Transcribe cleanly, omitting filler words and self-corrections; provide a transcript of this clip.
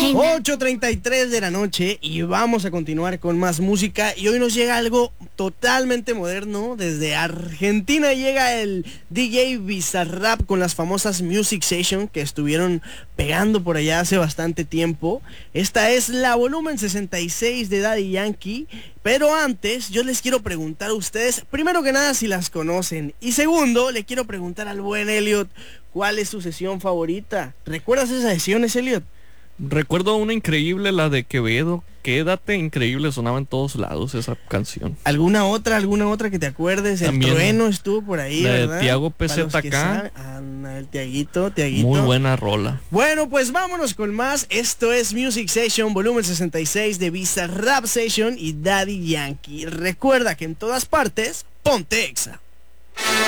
8:33 de la noche y vamos a continuar con más música. Y hoy nos llega algo totalmente moderno. Desde Argentina llega el DJ Bizarrap con las famosas Music Session que estuvieron pegando por allá hace bastante tiempo. Esta es la volumen 66 de Daddy Yankee. Pero antes yo les quiero preguntar a ustedes, primero que nada, si las conocen. Y segundo, le quiero preguntar al buen Elliot, ¿cuál es su sesión favorita? ¿Recuerdas esas sesiones, Elliot? Recuerdo una increíble, la de Quevedo. Quédate, increíble, sonaba en todos lados esa canción. ¿Alguna otra que te acuerdes? También el Trueno estuvo por ahí, la de ¿verdad? Tiago PZK. El Tiaguito. Muy buena rola. Bueno, pues vámonos con más. Esto es Music Session, volumen 66 de Bizarrap Session y Daddy Yankee. Recuerda que en todas partes, ponte Exa.